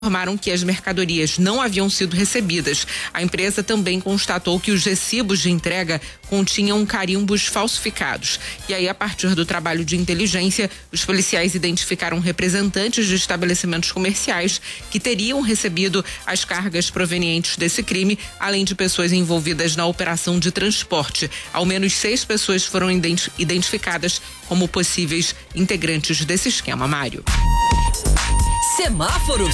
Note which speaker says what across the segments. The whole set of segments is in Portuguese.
Speaker 1: informaram que as mercadorias não haviam sido recebidas. A empresa também constatou que os recibos de entrega continham carimbos falsificados. E aí, a partir do trabalho de inteligência, os policiais identificaram representantes de estabelecimentos comerciais que teriam recebido as cargas provenientes desse crime, além de pessoas envolvidas na operação de transporte. Ao menos 6 pessoas foram identificadas como possíveis integrantes desse esquema, Mário.
Speaker 2: Semáforos?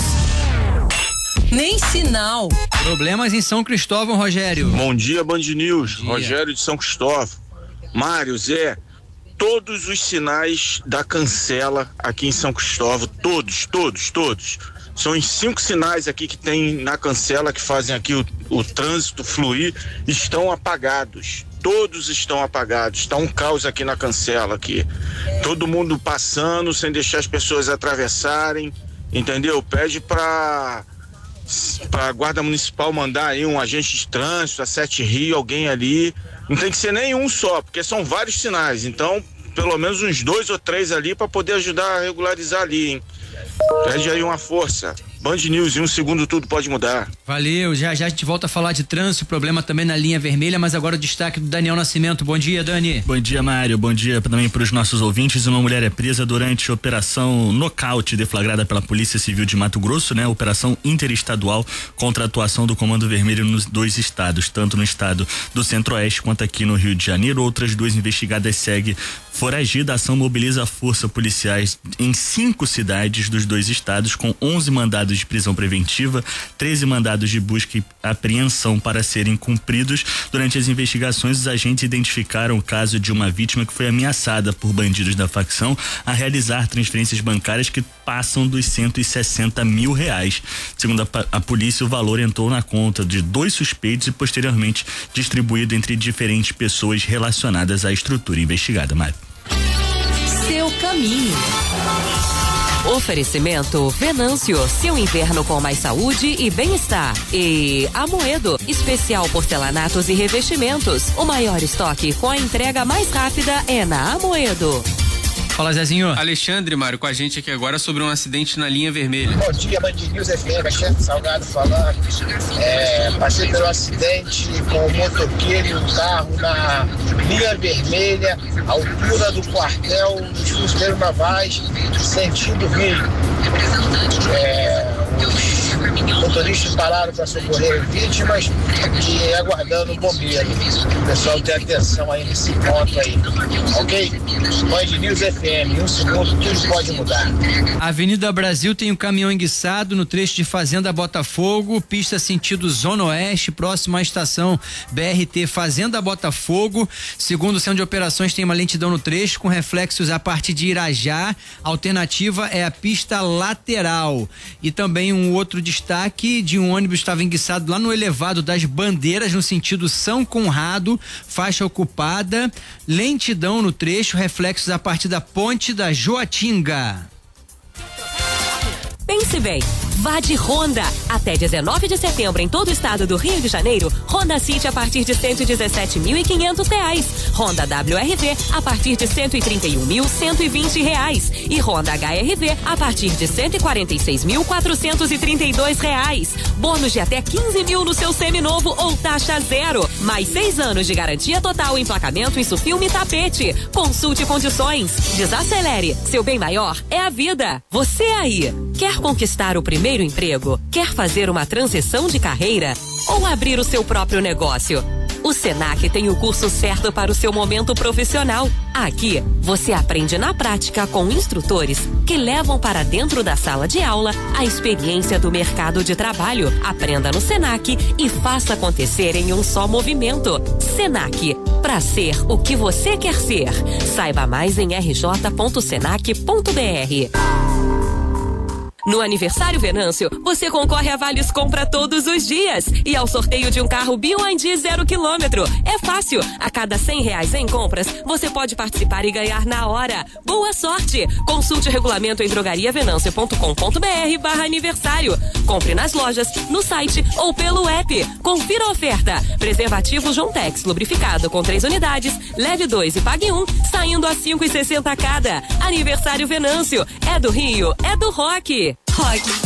Speaker 2: Nem sinal.
Speaker 3: Problemas em São Cristóvão, Rogério.
Speaker 4: Bom dia, Band News.
Speaker 3: Bom dia.
Speaker 4: Rogério de São Cristóvão. Mário, Zé, todos os sinais da cancela aqui em São Cristóvão, todos. São os 5 sinais aqui que tem na cancela que fazem aqui o trânsito fluir, estão apagados. Todos estão apagados. Está um caos aqui na cancela aqui. Todo mundo passando sem deixar as pessoas atravessarem, entendeu? Pede para a Guarda Municipal mandar aí um agente de trânsito, a 7 Rio, alguém ali. Não tem que ser nenhum só, porque são vários sinais. Então, pelo menos uns 2 ou 3 ali para poder ajudar a regularizar ali, hein? Pede aí uma força. Band News, em 1 segundo tudo pode mudar.
Speaker 3: Valeu, já a gente volta a falar de trânsito, problema também na linha vermelha, mas agora o destaque do Daniel Nascimento. Bom dia, Dani.
Speaker 5: Bom dia, Mário. Bom dia também para os nossos ouvintes. Uma mulher é presa durante a operação nocaute deflagrada pela Polícia Civil de Mato Grosso, né? Operação interestadual contra a atuação do Comando Vermelho nos 2 estados, tanto no estado do Centro-Oeste quanto aqui no Rio de Janeiro. Outras 2 investigadas seguem foragida. A ação mobiliza a força policiais em 5 cidades dos 2 estados, com 11 mandados de prisão preventiva, 13 mandados de busca e apreensão para serem cumpridos. Durante as investigações, os agentes identificaram o caso de uma vítima que foi ameaçada por bandidos da facção a realizar transferências bancárias que passam dos R$160 mil. Segundo a polícia, o valor entrou na conta de 2 suspeitos e posteriormente distribuído entre diferentes pessoas relacionadas à estrutura investigada. Mário.
Speaker 2: Seu caminho. Oferecimento Venâncio, seu inverno com mais saúde e bem-estar. E Amoedo, especial porcelanatos e revestimentos. O maior estoque com a entrega mais rápida é na Amoedo.
Speaker 3: Fala, Zezinho.
Speaker 6: Alexandre, Mário, com a gente aqui agora sobre um acidente na linha vermelha.
Speaker 7: Bom dia, Band News FM, chefe Salgado falando. Passei pelo acidente com o motoqueiro e o carro na linha vermelha, altura do quartel dos Fuzileiros Navais, sentido Rio. Os motoristas pararam para socorrer vítimas e aguardando o bombeiro. O pessoal tem atenção aí nesse ponto aí, ok? Band News FM, 1 segundo, tudo pode mudar.
Speaker 3: Avenida Brasil tem um caminhão enguiçado no trecho de Fazenda Botafogo, pista sentido Zona Oeste, próximo à estação BRT Fazenda Botafogo. Segundo o Centro de Operações, tem uma lentidão no trecho com reflexos a partir de Irajá. A alternativa é a pista lateral. E também um outro destaque de um ônibus estava enguiçado lá no elevado das Bandeiras, no sentido São Conrado, faixa ocupada, lentidão no trecho, reflexos a partir da ponte da Joatinga.
Speaker 2: Pense bem, vá de Honda. Até 19 de setembro em todo o estado do Rio de Janeiro, Honda City a partir de R$117.500. Honda WRV a partir de R$131.120 e Honda HRV a partir de R$146.432. Bônus de até 15 mil no seu seminovo ou taxa zero. Mais 6 anos de garantia total, emplacamento, isso filme e tapete. Consulte condições. Desacelere. Seu bem maior é a vida. Você aí, quer conquistar o primeiro emprego? Quer fazer uma transição de carreira? Ou abrir o seu próprio negócio? O Senac tem o curso certo para o seu momento profissional. Aqui, você aprende na prática com instrutores que levam para dentro da sala de aula a experiência do mercado de trabalho. Aprenda no Senac e faça acontecer em um só movimento. Senac, para ser o que você quer ser. Saiba mais em rj.senac.br. No aniversário Venâncio, você concorre a vales compra todos os dias e ao sorteio de um carro BYD 0 km. É fácil. A cada R$100 em compras, você pode participar e ganhar na hora. Boa sorte! Consulte o regulamento em drogariavenancio.com.br/aniversário. Compre nas lojas, no site ou pelo app. Confira a oferta. Preservativo Jontex lubrificado com 3 unidades. Leve 2 e pague 1, saindo a R$5,60 cada. Aniversário Venâncio. É do Rio, é do rock. Rock.